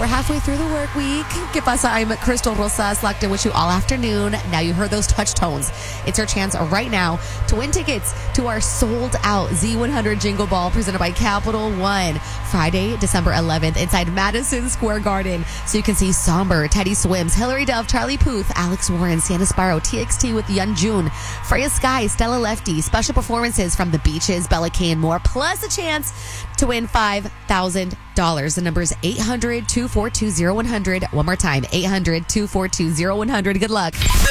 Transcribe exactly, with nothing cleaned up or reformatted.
we're halfway through the work week. ¿Qué pasa? I'm Crystal Rosas, locked in with you all afternoon. Now you heard those touch tones. It's your chance right now to win tickets to our sold-out Z one hundred Jingle Ball presented by Capital One. Friday, December eleventh, inside Madison Square Garden. So you can see Somber, Teddy Swims, Hilary Duff, Charlie Puth, Alex Warren, Santa Sparrow, T X T with Yun Jun, Freya Sky, Stella Lefty, special performances from The Beaches, Bella K, and more, plus a chance to win five thousand dollars. The number is eight hundred, two four two, zero one hundred. One more time, eight hundred, two four two, zero one hundred. Good luck.